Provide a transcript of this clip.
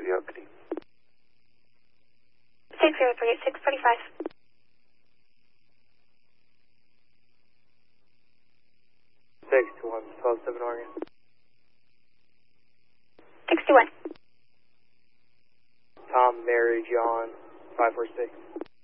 the opening. 6038, 645. 61, 12-7 Oregon. 61. Tom, Mary, John, 546.